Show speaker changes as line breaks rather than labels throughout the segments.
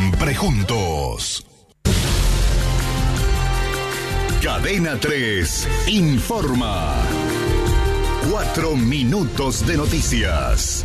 Siempre juntos. Cadena 3 informa. 4 minutos de noticias.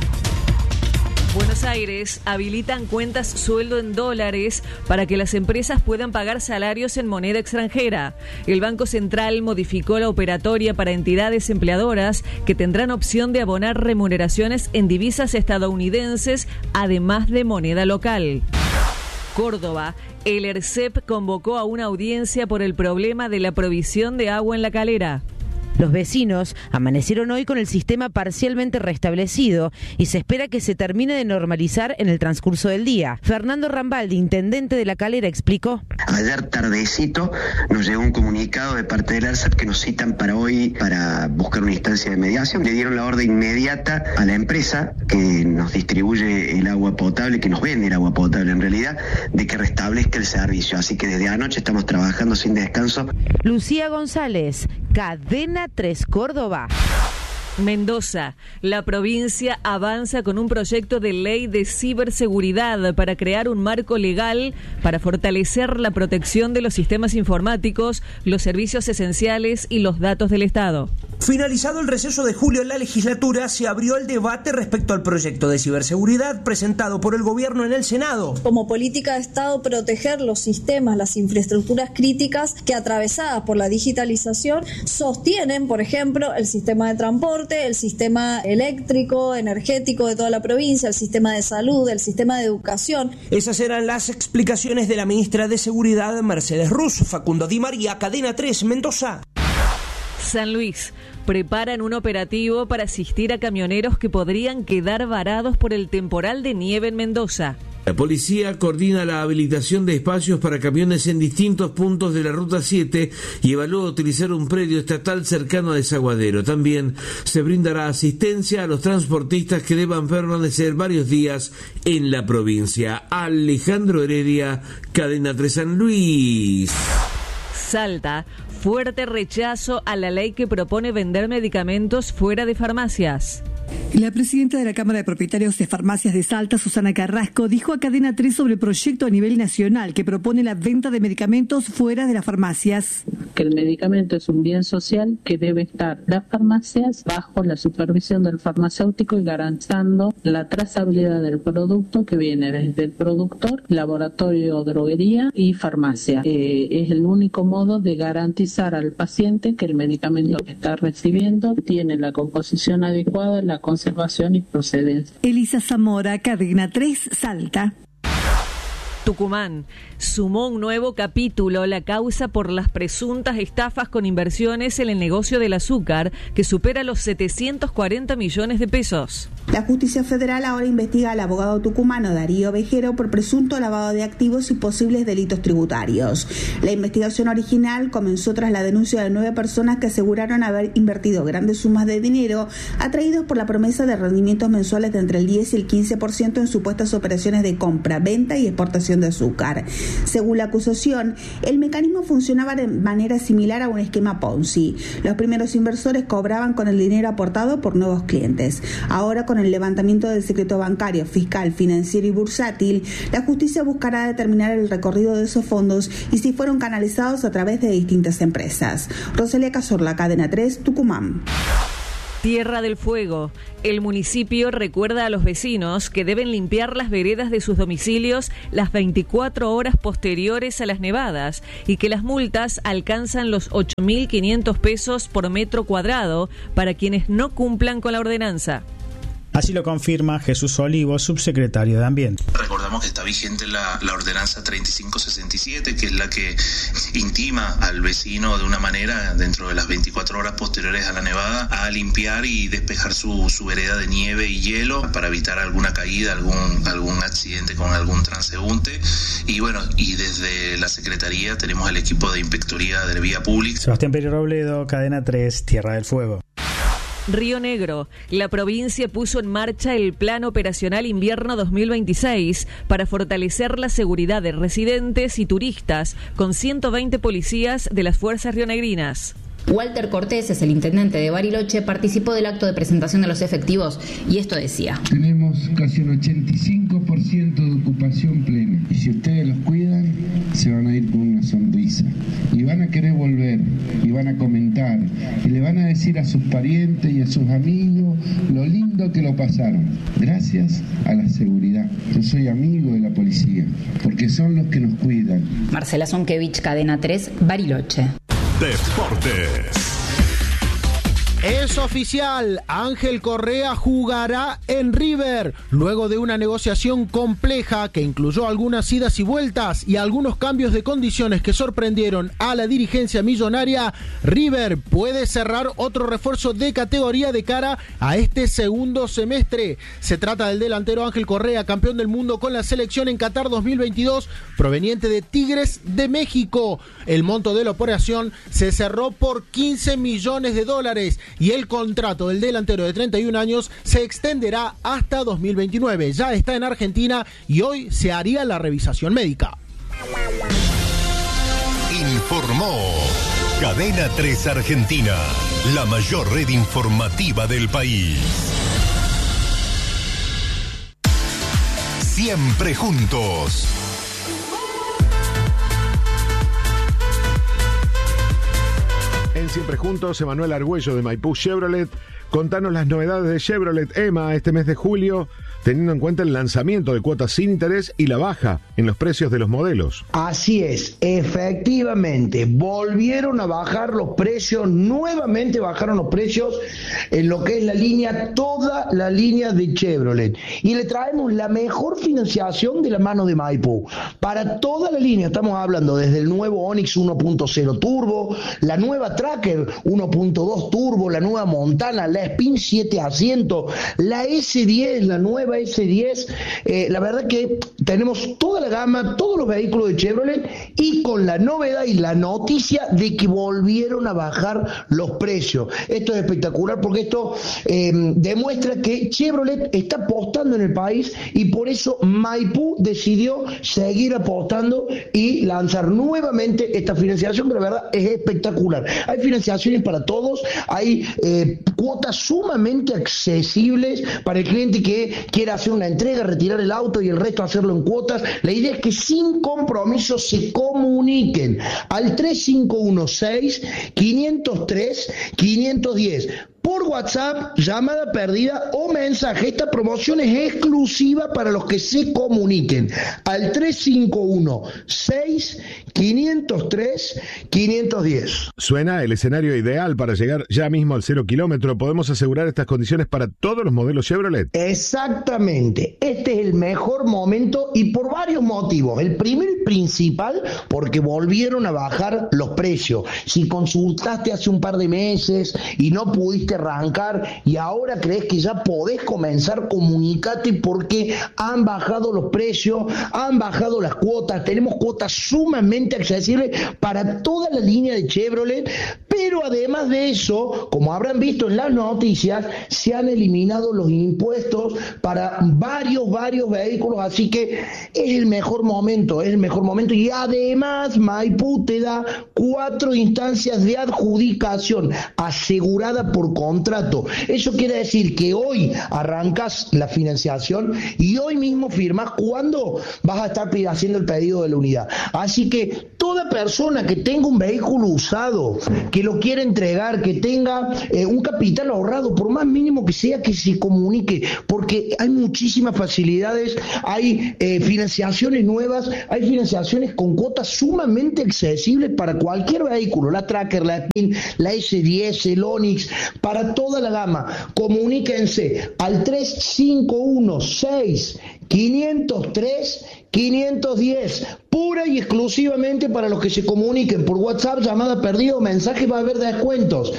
Buenos Aires habilitan cuentas sueldo en dólares para que las empresas puedan pagar salarios en moneda extranjera. El Banco Central modificó la operatoria para entidades empleadoras que tendrán opción de abonar remuneraciones en divisas estadounidenses, además de moneda local. Córdoba, el ERCEP convocó a una audiencia por el problema de la provisión de agua en La Calera.
Los vecinos amanecieron hoy con el sistema parcialmente restablecido y se espera que se termine de normalizar en el transcurso del día. Fernando Rambaldi, intendente de La Calera, explicó.
Ayer tardecito nos llegó un comunicado de parte del ERCEP que nos citan para hoy para buscar una instancia de mediación. Le dieron la orden inmediata a la empresa que nos distribuye el agua potable, que nos vende el agua potable en realidad, de que restablezca el servicio. Así que desde anoche estamos trabajando sin descanso.
Lucía González, Cadena 3 Córdoba.
Mendoza, la provincia avanza con un proyecto de ley de ciberseguridad para crear un marco legal para fortalecer la protección de los sistemas informáticos, los servicios esenciales y los datos del Estado.
Finalizado el receso de julio en la legislatura, se abrió el debate respecto al proyecto de ciberseguridad presentado por el gobierno en el Senado.
Como política de Estado, proteger los sistemas, las infraestructuras críticas que, atravesadas por la digitalización, sostienen, por ejemplo, el sistema de transporte, el sistema eléctrico, energético de toda la provincia, el sistema de salud, el sistema de educación.
Esas eran las explicaciones de la ministra de Seguridad, Mercedes Ruz. Facundo Di María, Cadena 3, Mendoza.
San Luis, preparan un operativo para asistir a camioneros que podrían quedar varados por el temporal de nieve en Mendoza.
La policía coordina la habilitación de espacios para camiones en distintos puntos de la Ruta 7 y evalúa utilizar un predio estatal cercano a Desaguadero. También se brindará asistencia a los transportistas que deban permanecer varios días en la provincia. Alejandro Heredia, Cadena 3 San Luis.
Salta, fuerte rechazo a la ley que propone vender medicamentos fuera de farmacias.
La presidenta de la Cámara de Propietarios de Farmacias de Salta, Susana Carrasco, dijo a Cadena 3 sobre el proyecto a nivel nacional que propone la venta de medicamentos fuera de las farmacias.
Que el medicamento es un bien social que debe estar las farmacias bajo la supervisión del farmacéutico y garantizando la trazabilidad del producto que viene desde el productor, laboratorio, droguería y farmacia. Es el único modo de garantizar al paciente que el medicamento que está recibiendo tiene la composición adecuada, la conservación y procedencia.
Elisa Zamora, Cadena 3, Salta.
Tucumán sumó un nuevo capítulo, la causa por las presuntas estafas con inversiones en el negocio del azúcar, que supera los 740 millones de pesos.
La Justicia Federal ahora investiga al abogado tucumano Darío Vejero por presunto lavado de activos y posibles delitos tributarios. La investigación original comenzó tras la denuncia de 9 personas que aseguraron haber invertido grandes sumas de dinero atraídos por la promesa de rendimientos mensuales de entre el 10 y el 15% en supuestas operaciones de compra, venta y exportación de azúcar. Según la acusación, el mecanismo funcionaba de manera similar a un esquema Ponzi. Los primeros inversores cobraban con el dinero aportado por nuevos clientes. Ahora, con el levantamiento del secreto bancario, fiscal, financiero y bursátil, la justicia buscará determinar el recorrido de esos fondos y si fueron canalizados a través de distintas empresas. Rosalía Cazorla, Cadena 3, Tucumán.
Tierra del Fuego. El municipio recuerda a los vecinos que deben limpiar las veredas de sus domicilios las 24 horas posteriores a las nevadas y que las multas alcanzan los 8.500 pesos por metro cuadrado para quienes no cumplan con la ordenanza.
Así lo confirma Jesús Olivo, subsecretario de Ambiente.
Recordamos que está vigente la ordenanza 3567, que es la que intima al vecino de una manera, dentro de las 24 horas posteriores a la nevada, a limpiar y despejar su vereda de nieve y hielo para evitar alguna caída, algún accidente con algún transeúnte. Y bueno, y desde la Secretaría tenemos el equipo de Inspectoría de Vía Pública.
Sebastián Pérez Robledo, Cadena 3, Tierra del Fuego.
Río Negro. La provincia puso en marcha el Plan Operacional Invierno 2026 para fortalecer la seguridad de residentes y turistas con 120 policías de las fuerzas rionegrinas.
Walter Cortés, es el intendente de Bariloche, participó del acto de presentación de los efectivos y esto decía.
Tenemos casi un 85% de ocupación plena. a querer volver y van a comentar y le van a decir a sus parientes y a sus amigos lo lindo que lo pasaron, gracias a la seguridad. Yo soy amigo de la policía, porque son los que nos cuidan.
Marcela Zonkevich, Cadena 3, Bariloche.
Deportes.
Es oficial, Ángel Correa jugará en River. Luego de una negociación compleja que incluyó algunas idas y vueltas y algunos cambios de condiciones que sorprendieron a la dirigencia millonaria, River puede cerrar otro refuerzo de categoría de cara a este segundo semestre. Se trata del delantero Ángel Correa, campeón del mundo con la selección en Qatar 2022, proveniente de Tigres de México. El monto de la operación se cerró por $15 millones y el contrato del delantero de 31 años se extenderá hasta 2029. Ya está en Argentina y hoy se haría la revisación médica.
Informó Cadena 3 Argentina, la mayor red informativa del país. Siempre juntos.
En Siempre Juntos, Emanuel Argüello de Maipú Chevrolet. Contanos las novedades de Chevrolet EMA este mes de julio, teniendo en cuenta el lanzamiento de cuotas sin interés y la baja en los precios de los modelos.
Así es, efectivamente, volvieron a bajar los precios, nuevamente bajaron los precios en lo que es la línea, toda la línea de Chevrolet. Y le traemos la mejor financiación de la mano de Maipú. Para toda la línea, estamos hablando desde el nuevo Onix 1.0 Turbo, la nueva Tracker 1.2 Turbo, la nueva Montana, la Spin 7 asientos, la S10, la nueva S10, la verdad que tenemos toda la gama, todos los vehículos de Chevrolet y con la novedad y la noticia de que volvieron a bajar los precios. Esto es espectacular porque esto demuestra que Chevrolet está apostando en el país y por eso Maipú decidió seguir apostando y lanzar nuevamente esta financiación que la verdad es espectacular. Hay financiaciones para todos, hay cuotas sumamente accesibles para el cliente que quiera hacer una entrega, retirar el auto y el resto hacerlo en cuotas. La idea es que sin compromiso se comuniquen al 3516-503-510. Por WhatsApp, llamada perdida o mensaje. Esta promoción es exclusiva para los que se comuniquen al 3516-503-510.
Suena el escenario ideal para llegar ya mismo al 0 kilómetro. ¿Podemos asegurar estas condiciones para todos los modelos Chevrolet?
Exactamente. Este es el mejor momento y por varios motivos. El primero y principal, porque volvieron a bajar los precios. Si consultaste hace un par de meses y no pudiste arrancar y ahora crees que ya podés comenzar, comunícate porque han bajado los precios, han bajado las cuotas, tenemos cuotas sumamente accesibles para toda la línea de Chevrolet, pero además de eso, como habrán visto en las noticias, se han eliminado los impuestos para varios vehículos, así que es el mejor momento y además Maipú te da 4 instancias de adjudicación asegurada por contrato. Eso quiere decir que hoy arrancas la financiación y hoy mismo firmas cuando vas a estar haciendo el pedido de la unidad. Así que toda persona que tenga un vehículo usado, que lo quiera entregar, que tenga un capital ahorrado, por más mínimo que sea, que se comunique, porque hay muchísimas facilidades, hay financiaciones nuevas, hay financiaciones con cuotas sumamente accesibles para cualquier vehículo, la Tracker, la Spin, la S10, el Onix, para toda la gama. Comuníquense al 3516-503-510, pura y exclusivamente para los que se comuniquen por WhatsApp, llamada perdida o mensaje, va a haber descuentos.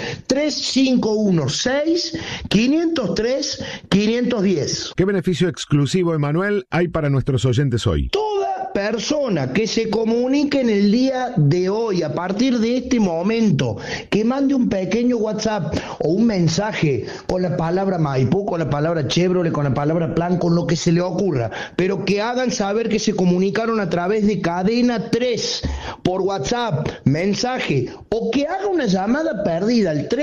3516-503-510.
¿Qué beneficio exclusivo, Emanuel, hay para nuestros oyentes hoy?
Toda persona que se comunique en el día de hoy, a partir de este momento, que mande un pequeño WhatsApp o un mensaje con la palabra Maipú, con la palabra Chevrolet, con la palabra Plan, con lo que se le ocurra, pero que hagan saber que se comunicaron a través de Cadena 3 por WhatsApp, mensaje, o que haga una llamada perdida al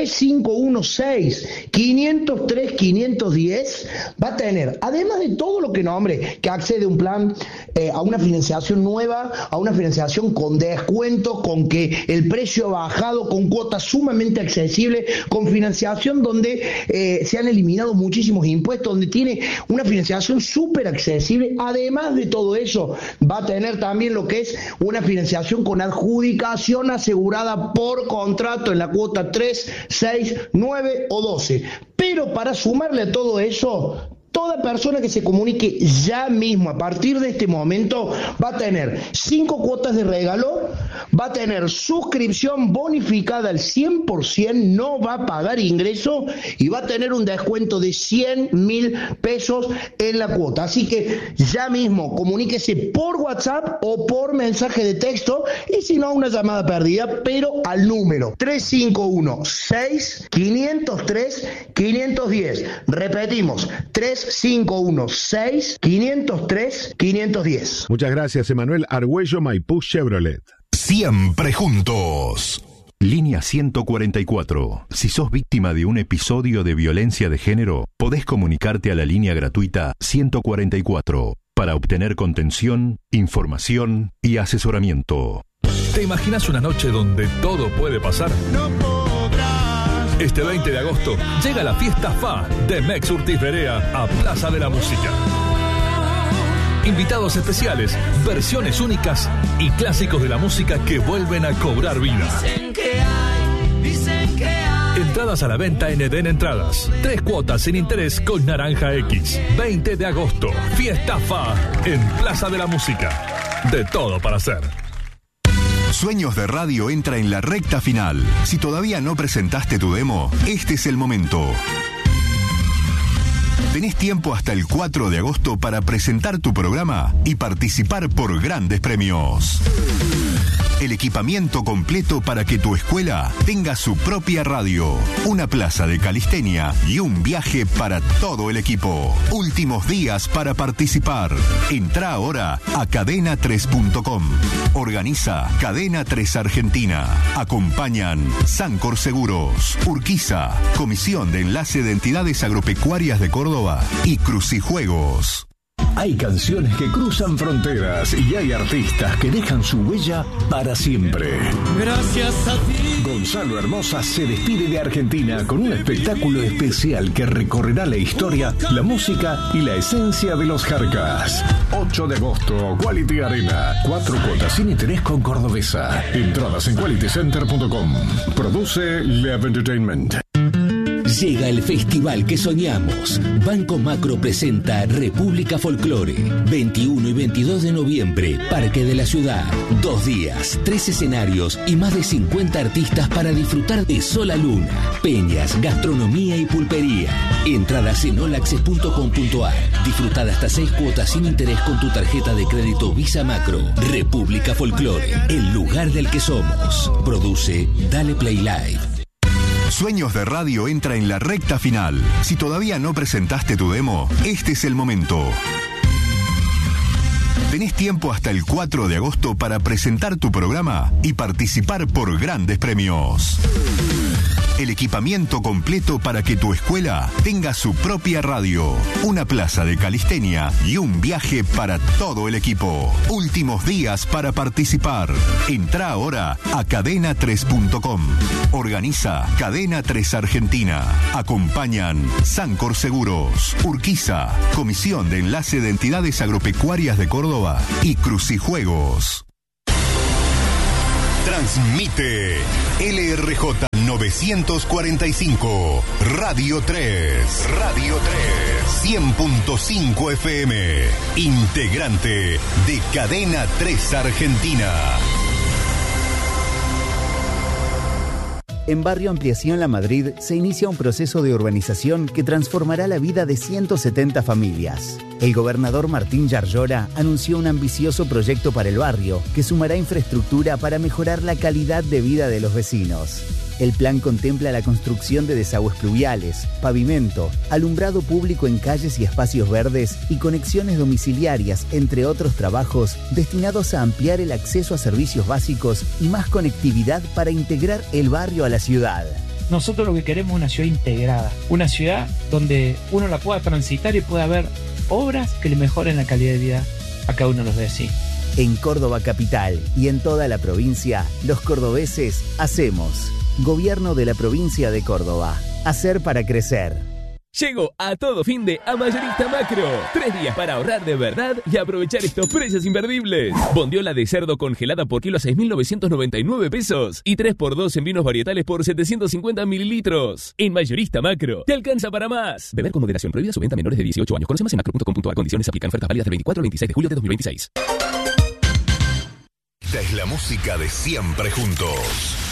3516-503-510, va a tener, además de todo lo que nombre, que accede a un plan, a una financiación financiación nueva a una financiación con descuentos, con que el precio ha bajado, con cuotas sumamente accesibles, con financiación donde se han eliminado muchísimos impuestos, donde tiene una financiación súper accesible. Además de todo eso, va a tener también lo que es una financiación con adjudicación asegurada por contrato en la cuota 3, 6, 9 o 12. Pero para sumarle a todo eso, toda persona que se comunique ya mismo, a partir de este momento, va a tener 5 cuotas de regalo, va a tener suscripción bonificada al 100%, no va a pagar ingreso y va a tener un descuento de 100.000 pesos en la cuota. Así que ya mismo comuníquese por WhatsApp o por mensaje de texto, y si no, una llamada perdida, pero al número 351-6-503-510. Repetimos, 351-6-503-510.
Muchas gracias, Emanuel Argüello, Maipú Chevrolet.
Siempre juntos. Línea 144. Si sos víctima de un episodio de violencia de género, podés comunicarte a la línea gratuita 144 para obtener contención, información y asesoramiento.
¿Te imaginas una noche donde todo puede pasar?
No podrás.
Este 20 de agosto llega la fiesta FA de Mex Urtiz Berea a Plaza de la Música. Invitados especiales, versiones únicas y clásicos de la música que vuelven a cobrar vida.
Dicen que hay.
Entradas a la venta en Eden Entradas. 3 cuotas sin interés con Naranja X. 20 de agosto, fiesta FA en Plaza de la Música. De todo para hacer.
Sueños de Radio entra en la recta final. Si todavía no presentaste tu demo, este es el momento. Tenés tiempo hasta el 4 de agosto para presentar tu programa y participar por grandes premios. El equipamiento completo para que tu escuela tenga su propia radio, una plaza de calistenia y un viaje para todo el equipo. Últimos días para participar. Entrá ahora a cadena3.com. Organiza Cadena 3 Argentina. Acompañan Sancor Seguros, Urquiza, Comisión de Enlace de Entidades Agropecuarias de Córdoba y Crucijuegos.
Hay canciones que cruzan fronteras y hay artistas que dejan su huella para siempre.
Gracias a ti.
Gonzalo Hermosa se despide de Argentina con un espectáculo especial que recorrerá la historia, la música y la esencia de los Jarcas. 8 de agosto, Quality Arena. 4 cuotas sin interés con Cordobesa. Entradas en qualitycenter.com. Produce Lev Entertainment.
Llega el festival que soñamos. Banco Macro presenta República Folclore. 21 y 22 de noviembre, Parque de la Ciudad. 2 días, 3 escenarios y más de 50 artistas para disfrutar de Sola Luna, peñas, gastronomía y pulpería. Entradas en olaccess.com.ar. Disfrutar hasta 6 cuotas sin interés con tu tarjeta de crédito Visa Macro. República Folclore, el lugar del que somos. Produce Dale Play Live.
Sueños de Radio entra en la recta final. Si todavía no presentaste tu demo, este es el momento. Tenés tiempo hasta el 4 de agosto para presentar tu programa y participar por grandes premios. El equipamiento completo para que tu escuela tenga su propia radio, una plaza de calistenia y un viaje para todo el equipo. Últimos días para participar. Entrá ahora a cadena3.com. Organiza Cadena 3 Argentina. Acompañan Sancor Seguros, Urquiza, Comisión de Enlace de Entidades Agropecuarias de Córdoba y Crucijuegos. Transmite LRJ 945, Radio 3, 100.5 FM, integrante de Cadena 3 Argentina.
En Barrio Ampliación La Madrid se inicia un proceso de urbanización que transformará la vida de 170 familias. El gobernador Martín Yarlora anunció un ambicioso proyecto para el barrio que sumará infraestructura para mejorar la calidad de vida de los vecinos. El plan contempla la construcción de desagües pluviales, pavimento, alumbrado público en calles y espacios verdes y conexiones domiciliarias, entre otros trabajos destinados a ampliar el acceso a servicios básicos y más conectividad para integrar el barrio a la ciudad.
Nosotros lo que queremos es una ciudad integrada, una ciudad donde uno la pueda transitar y pueda ver obras que le mejoren la calidad de vida a cada uno de los vecinos.
En Córdoba Capital y en toda la provincia, los cordobeses hacemos. Gobierno de la provincia de Córdoba. Hacer para crecer.
Llego a todo fin de a Mayorista Macro. 3 días para ahorrar de verdad y aprovechar estos precios imperdibles. Bondiola de cerdo congelada por kilo a 6.999 pesos. Y 3x2 en vinos varietales por 750 mililitros. En Mayorista Macro, te alcanza para más. Beber con moderación. Prohibida su venta a menores de 18 años. Conoce más en macro.com.ar. Condiciones aplican. Ofertas válidas del 24 al 26 de julio de 2026.
Esta es la música de Siempre Juntos.